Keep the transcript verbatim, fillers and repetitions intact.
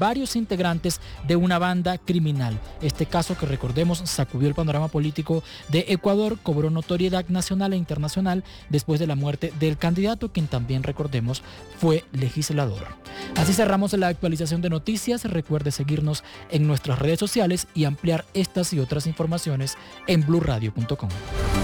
varios integrantes de una banda criminal. Este caso, que recordemos sacudió el panorama político de Ecuador, cobró notoriedad nacional e internacional después de la muerte del candidato, quien también, recordemos, fue legislador. Así cerramos la actualización de noticias. Recuerde seguirnos en nuestras redes sociales y ampliar estas y otras informaciones en blue radio punto com.